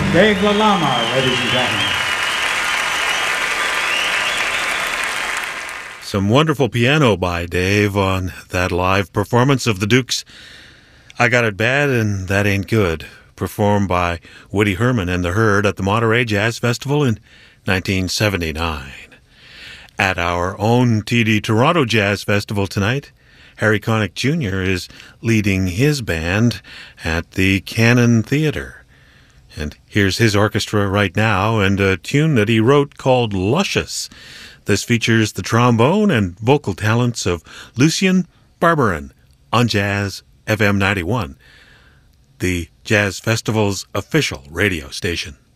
Dave LaLama, ladies and gentlemen. Some wonderful piano by Dave on that live performance of the Dukes' I Got It Bad and That Ain't Good, performed by Woody Herman and the Herd at the Monterey Jazz Festival in 1979. At our own TD Toronto Jazz Festival tonight, Harry Connick Jr. is leading his band at the Cannon Theatre. And here's his orchestra right now and a tune that he wrote called Luscious. This features the trombone and vocal talents of Lucien Barbarin on Jazz FM 91, the Jazz Festival's official radio station.